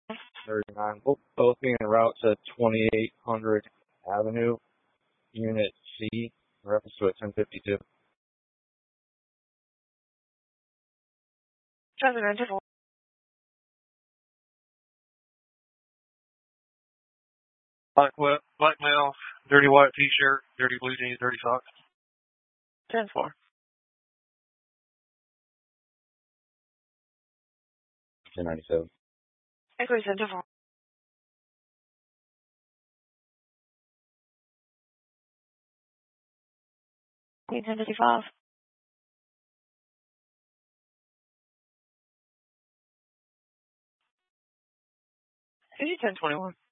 39. Both being en route to 2800 Avenue, Unit C, reference to at 1052. Black male, dirty white t-shirt, dirty blue jeans, dirty socks. 10-4. 1097. Echo Center 4. Queen 1055. Who's 1021?